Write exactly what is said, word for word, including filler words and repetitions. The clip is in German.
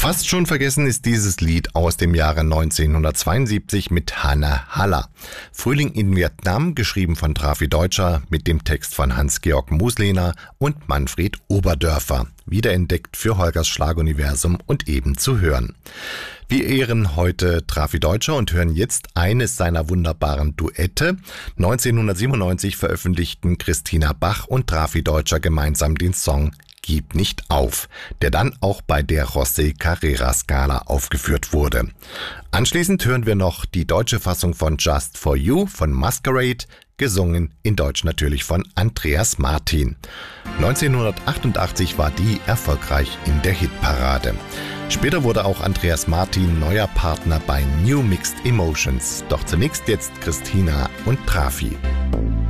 Fast schon vergessen ist dieses Lied aus dem Jahre neunzehnhundertzweiundsiebzig mit Hanne Haller. Frühling in Vietnam, geschrieben von Drafi Deutscher mit dem Text von Hans-Georg Muslehner und Manfred Oberdörfer. Wiederentdeckt für Holgers Schlaguniversum und eben zu hören. Wir ehren heute Drafi Deutscher und hören jetzt eines seiner wunderbaren Duette. neunzehnhundertsiebenundneunzig veröffentlichten Christina Bach und Drafi Deutscher gemeinsam den Song Gib nicht auf, der dann auch bei der José Carrera Scala aufgeführt wurde. Anschließend hören wir noch die deutsche Fassung von Just for You von Masquerade, gesungen in Deutsch natürlich von Andreas Martin. neunzehnhundertachtundachtzig war die erfolgreich in der Hitparade. Später wurde auch Andreas Martin neuer Partner bei New Mixed Emotions. Doch zunächst jetzt Christina und Drafi.